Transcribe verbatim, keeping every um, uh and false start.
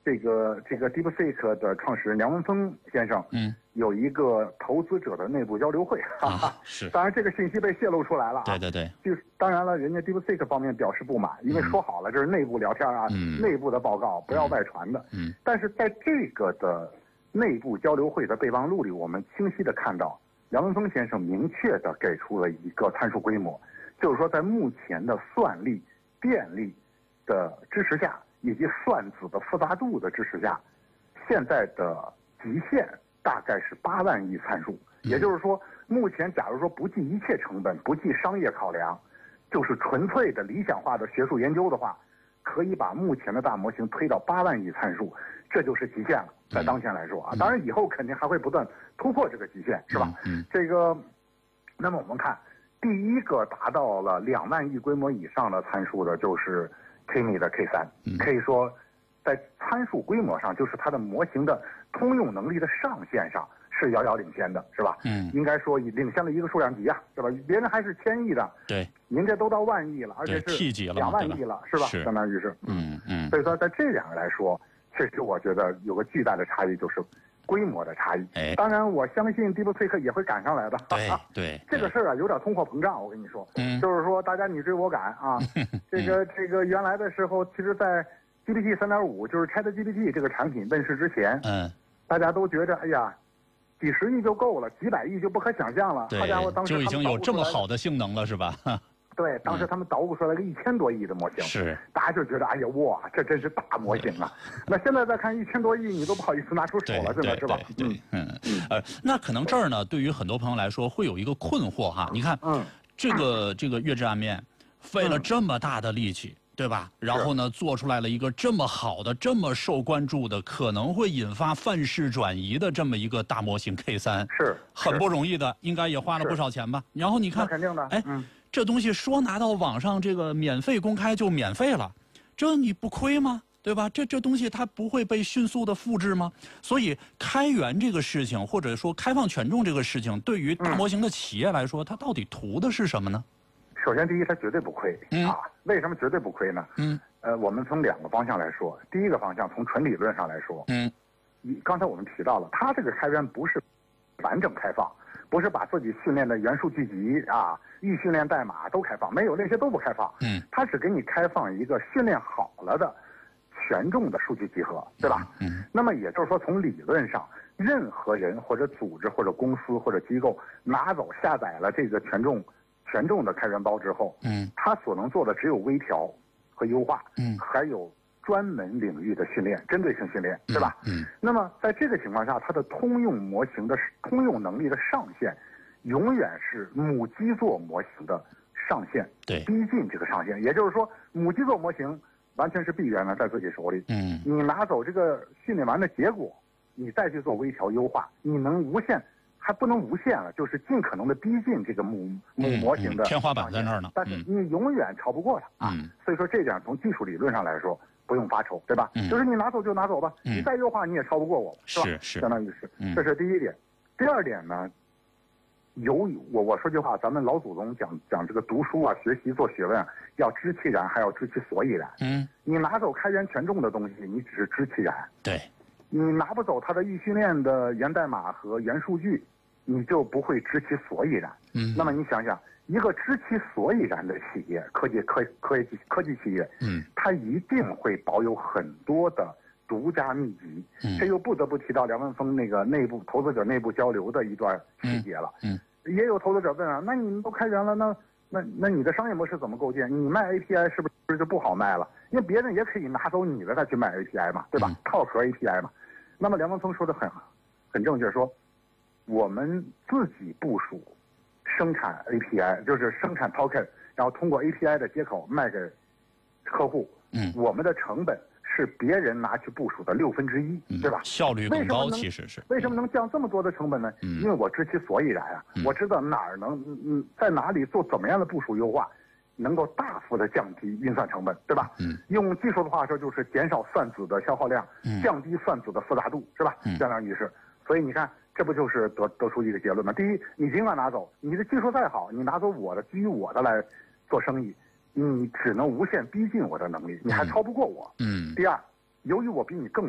这个这个 DeepSeek 的创始人梁文峰先生，嗯，有一个投资者的内部交流会，哈哈、啊， 是。 当然这个信息被泄露出来了、啊， 对对对。 就当然了，人家 DeepSeek 方面表示不满，因为说好了这是内部聊天啊，嗯、内部的报告不要外传的。嗯。但是在这个的内部交流会的备忘录里，我们清晰的看到，梁文峰先生明确的给出了一个参数规模，就是说在目前的算力、电力的支持下，以及算子的复杂度的支持下，现在的极限大概是八万亿参数。也就是说，目前假如说不计一切成本，不计商业考量，就是纯粹的理想化的学术研究的话，可以把目前的大模型推到八万亿参数，这就是极限了。在当前来说啊，当然以后肯定还会不断突破这个极限，是吧？嗯，这个，那么我们看第一个达到了两万亿规模以上的参数的，就是 K 米的 K 三，可以说在参数规模上，就是它的模型的通用能力的上限上是遥遥领先的，是吧？嗯，应该说领先了一个数量级啊，是吧？别人还是千亿的，对，您这都到万亿了，而且是两万亿了，是吧？相当于是，嗯嗯。所以说，在这两个来说，确实我觉得有个巨大的差异，就是规模的差异。哎，当然我相信 DeepSeek 也会赶上来的。对对，这个事儿啊有点通货膨胀，我跟你说，嗯，就是说大家你追我赶啊，这个这个原来的时候，其实在 G P T 三点五 就是 ChatGPT 这个产品问世之前，嗯，大家都觉得哎呀，几十亿就够了，几百亿就不可想象了。好家伙，当时就已经有这么好的性能了，是吧？ 对，当时他们捣鼓出来个一千多亿的模型，是，大家就觉得哎呀哇，这真是大模型啊！那现在再看一千多亿，你都不好意思拿出手了，真的是吧？ 对，嗯，呃，那可能这儿呢，对于很多朋友来说会有一个困惑哈。你看，嗯，这个这个月之暗面，费了这么大的力气。对吧？然后呢，做出来了一个这么好的、这么受关注的，可能会引发范式转移的这么一个大模型 K 三， 是很不容易的，应该也花了不少钱吧？然后你看， 肯定的， 哎，嗯、这东西说拿到网上这个免费公开就免费了，这你不亏吗？对吧？这这东西它不会被迅速的复制吗？所以开源这个事情，或者说开放权重这个事情，对于大模型的企业来说，它到底图的是什么呢？ 首先，第一，它绝对不亏、嗯、啊！为什么绝对不亏呢？嗯，呃，我们从两个方向来说。第一个方向，从纯理论上来说，嗯，刚才我们提到了，它这个开源不是完整开放，不是把自己训练的元数聚集啊、预训练代码都开放，没有，那些都不开放。嗯，它只给你开放一个训练好了的权重的数据集合，对吧？嗯，那么也就是说，从理论上，任何人或者组织或者公司或者机构拿走下载了这个权重。权重的开源包之后，嗯，它所能做的只有微调和优化，嗯，还有专门领域的训练，针对性训练，对吧？嗯，那么在这个情况下，它的通用模型的通用能力的上限，永远是母基座模型的上限，对，逼近这个上限。也就是说，母基座模型完全是闭源的，在自己手里，嗯，你拿走这个训练完的结果，你再去做微调优化，你能无限。还不能无限了，就是尽可能的逼近这个母母模型的、 嗯嗯、天花板在那儿呢， 但是你永远超不过它啊。嗯、所以说这点从技术理论上来说不用发愁，对吧？嗯、就是你拿走就拿走吧，嗯、你再优化你也超不过我，是吧？ 是是， 相当于是，嗯、这是第一点。第二点呢，由于我我说句话，咱们老祖宗讲讲这个读书啊、学习做学问、啊，要知其然，还要知其所以然。嗯，你拿走开源权重的东西，你只是知其然。 对， 你拿不走它的预训练的源代码和源数据。你就不会知其所以然。嗯，那么你想想，一个知其所以然的企业，科技科科技科技企业，嗯，它一定会保有很多的独家秘籍。嗯，这又不得不提到梁文峰那个内部投资者内部交流的一段细节了。嗯，嗯也有投资者问啊，那你们都开源了，那那那你的商业模式怎么构建？你卖 A P I 是不是就不好卖了？因为别人也可以拿走你的再去卖 A P I 嘛，对吧？嗯、套壳 A P I 嘛。那么梁文峰说的很很正确，说。我们自己部署生产 A P I， 就是生产 token， 然后通过 A P I 的接口卖给客户。嗯，我们的成本是别人拿去部署的六分之一，对吧？ 效率更高，其实是。 为什么能降这么多的成本呢？嗯、因为我知其所以然啊，嗯、我知道哪儿能嗯在哪里做怎么样的部署优化，能够大幅的降低运算成本，对吧？嗯，用技术的话说就是减少算子的消耗量，嗯、降低算子的复杂度，是吧？嗯、相当于是。所以你看。这不就是得得出一个结论吗？第一，你尽管拿走，你的技术再好，你拿走我的基于我的来做生意，你只能无限逼近我的能力，你还超不过我。嗯。第二，由于我比你更